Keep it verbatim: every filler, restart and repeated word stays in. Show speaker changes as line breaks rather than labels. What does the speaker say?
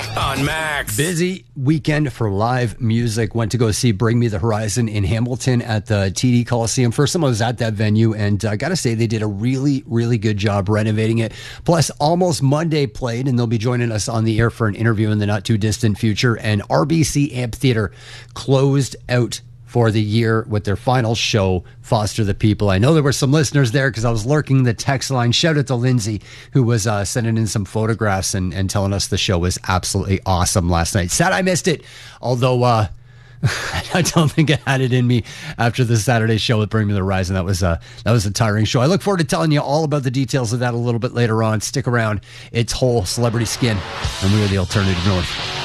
on Max.
Busy weekend for live music. Went to go see Bring Me the Horizon in Hamilton at the T D Coliseum. First time I was at that venue, and I got to say they did a really, really good job renovating it. Plus, Almost Monday played, and they'll be joining us on the air for an interview in the not too distant future. And R B C Amphitheater closed out for the year with their final show, Foster the People. I know there were some listeners there because I was lurking the text line. Shout out to Lindsay, who was uh, sending in some photographs and, and telling us the show was absolutely awesome last night. Sad I missed it, although uh, I don't think I had it in me after the Saturday show with Bring Me the Horizon. That was, a, that was a tiring show. I look forward to telling you all about the details of that a little bit later on. Stick around. It's Whole Celebrity Skin, and we are the Alternative North.